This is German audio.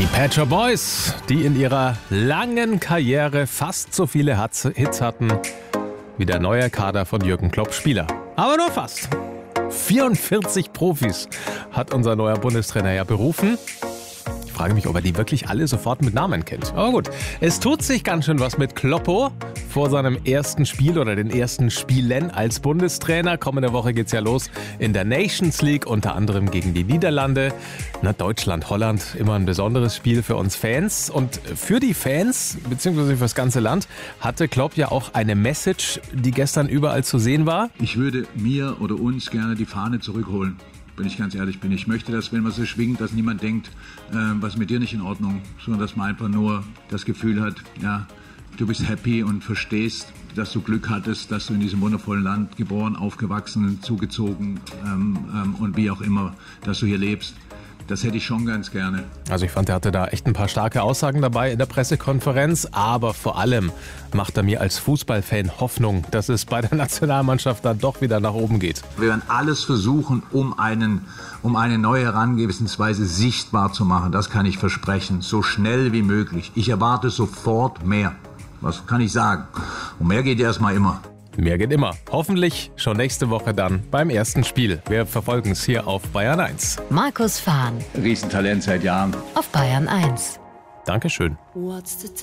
Die Pet Shop Boys, die in ihrer langen Karriere fast so viele Hits hatten wie der neue Kader von Jürgen Klopp Spieler. Aber nur fast. 44 Profis hat unser neuer Bundestrainer ja berufen. Ich frage mich, ob er die wirklich alle sofort mit Namen kennt. Aber gut, es tut sich ganz schön was mit Kloppo vor seinem ersten Spiel oder den ersten Spielen als Bundestrainer. Kommende Woche geht's ja los in der Nations League, unter anderem gegen die Niederlande. Deutschland, Holland, immer ein besonderes Spiel für uns Fans. Und für die Fans, beziehungsweise für das ganze Land, hatte Klopp ja auch eine Message, die gestern überall zu sehen war. Ich würde mir oder uns gerne die Fahne zurückholen. Wenn ich ganz ehrlich bin. Ich möchte, dass, wenn man so schwingt, dass niemand denkt, was mit dir nicht in Ordnung, sondern dass man einfach nur das Gefühl hat, ja, du bist happy und verstehst, dass du Glück hattest, dass du in diesem wundervollen Land geboren, aufgewachsen, zugezogen und wie auch immer, dass du hier lebst. Das hätte ich schon ganz gerne. Also ich fand, er hatte da echt ein paar starke Aussagen dabei in der Pressekonferenz, aber vor allem macht er mir als Fußballfan Hoffnung, dass es bei der Nationalmannschaft dann doch wieder nach oben geht. Wir werden alles versuchen, um eine neue Herangehensweise sichtbar zu machen. Das kann ich versprechen, so schnell wie möglich. Ich erwarte sofort mehr. Was kann ich sagen? Und mehr geht erstmal immer. Mehr geht immer. Hoffentlich schon nächste Woche dann beim ersten Spiel. Wir verfolgen es hier auf Bayern 1. Markus Fahn. Riesentalent seit Jahren. Auf Bayern 1. Dankeschön.